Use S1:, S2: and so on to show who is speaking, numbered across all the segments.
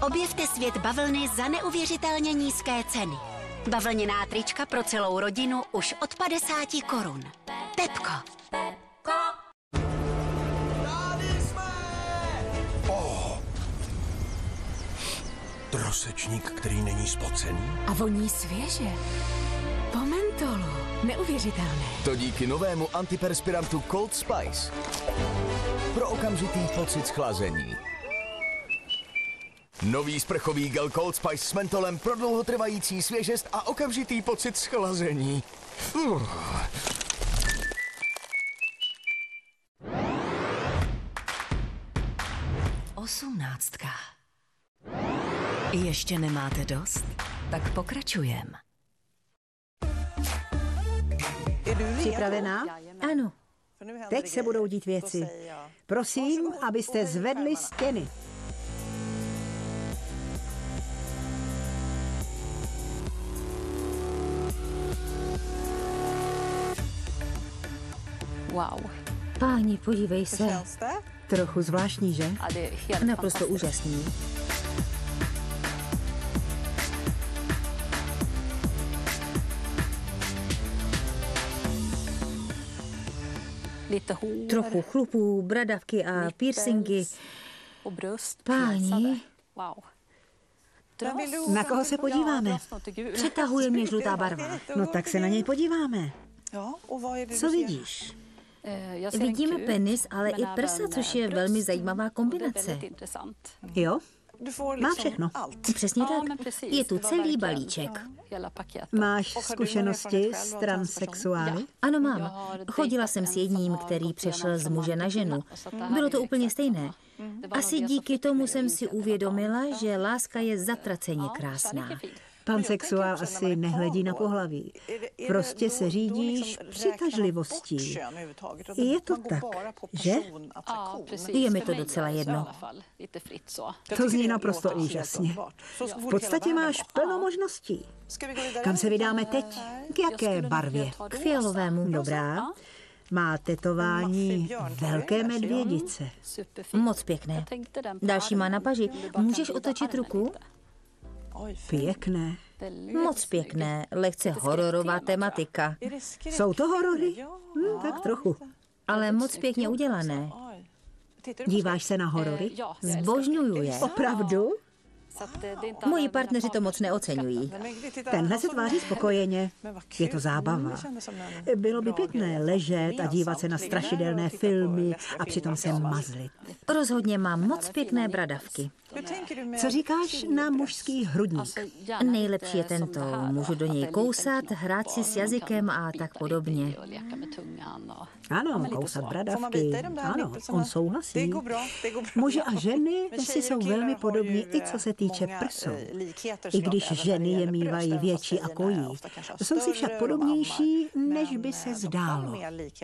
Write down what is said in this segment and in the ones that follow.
S1: Objevte svět bavlny za neuvěřitelně nízké ceny. Bavlněná trička pro celou rodinu už od 50 korun. Pepko.
S2: Trosečník, který není spocený.
S3: A voní svěže. Po mentolu. Neuvěřitelné.
S4: To díky novému antiperspirantu Cold Spice. Pro okamžitý pocit schlazení. Nový sprchový gel Cold Spice s mentolem pro dlouhotrvající svěžest a okamžitý pocit schlazení.
S3: 18. Ještě nemáte dost? Tak pokračujem.
S5: Připravená?
S6: Ano.
S5: Teď se budou dít věci. Prosím, abyste zvedli stěny.
S6: Wow. Páni, podívej se.
S5: Trochu zvláštní, že?
S6: Naprosto úžasný. Trochu chlupů, bradavky a piercingy. Páni,
S5: Na koho se podíváme?
S6: přetahuje mě žlutá barva.
S5: No tak se na něj podíváme. Co vidíš?
S6: Vidíme penis, ale i prsa, což je velmi zajímavá kombinace.
S5: Jo? Má všechno.
S6: Přesně tak. Je tu celý balíček.
S5: Máš zkušenosti s transsexuály?
S6: Ano, mám. Chodila jsem s jedním, který přešel z muže na ženu. Bylo to úplně stejné. Asi díky tomu jsem si uvědomila, že láska je zatraceně krásná.
S5: Pansexuál asi nehledí na pohlaví. Prostě se řídíš přitažlivostí. Je to tak, že?
S6: Je mi to docela jedno.
S5: To zní naprosto úžasně. V podstatě máš plno možností. Kam se vydáme teď? K jaké barvě?
S6: K fialovému.
S5: Dobrá. Má tetování velké medvědice.
S6: Moc pěkné. Další má na paži. Můžeš otočit ruku?
S5: Pěkné.
S6: Moc pěkné. Lehce hororová tematika.
S5: Jsou to horory? Tak trochu.
S6: Ale moc pěkně udělané.
S5: Díváš se na horory?
S6: Zbožňuju je.
S5: Opravdu?
S6: Moji partneři to moc neoceňují.
S5: Tenhle se tváří spokojeně. Je to zábava. Bylo by pěkné ležet a dívat se na strašidelné filmy a přitom se mazlit.
S6: Rozhodně mám moc pěkné bradavky.
S5: Co říkáš na mužský hrudník?
S6: Nejlepší je tento. Můžu do něj kousat, hrát si s jazykem a tak podobně.
S5: Ano, kousat bradavky. Ano, on souhlasí. Muži a ženy si jsou velmi podobní, i co se týče prsou. I když ženy je mívají větší a kojí. Jsou si však podobnější, než by se zdálo.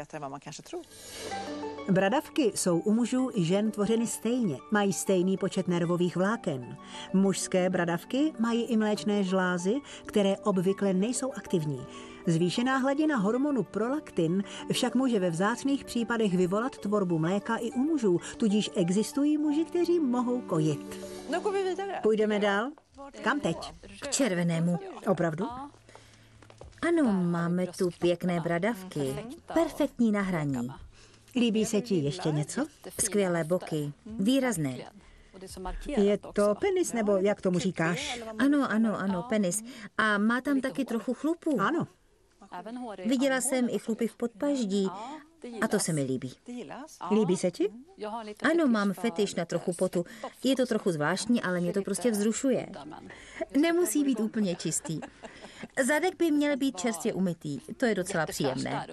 S5: Bradavky jsou u mužů i žen tvořeny stejně. Mají stejný počet nervových vláken. Mužské bradavky mají i mléčné žlázy, které obvykle nejsou aktivní. Zvýšená hladina hormonu prolaktin však může ve vzácných případech vyvolat tvorbu mléka i u mužů, tudíž existují muži, kteří mohou kojit. Půjdeme dál? Kam teď?
S6: K červenému.
S5: Opravdu?
S6: Ano, máme tu pěkné bradavky. Perfektní nahraní.
S5: Líbí se ti ještě něco?
S6: Skvělé boky. Výrazné.
S5: Je to penis, nebo jak tomu říkáš?
S6: Ano, penis. A má tam taky trochu chlupů.
S5: Ano.
S6: Viděla jsem i chlupy v podpaždí a to se mi líbí.
S5: Líbí se ti?
S6: Ano, mám fetiš na trochu potu. Je to trochu zvláštní, ale mě to prostě vzrušuje. Nemusí být úplně čistý. Zadek by měl být čerstvě umytý. To je docela příjemné.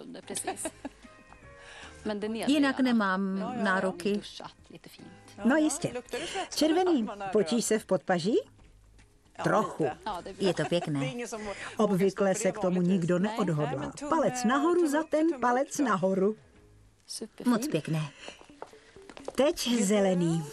S6: Jinak nemám nároky.
S5: No jistě. Červený, potíš se v podpaží? Trochu.
S6: Je to pěkné.
S5: Obvykle se k tomu nikdo neodhodlá. Palec nahoru za ten palec nahoru.
S6: Moc pěkné.
S5: Teď zelený.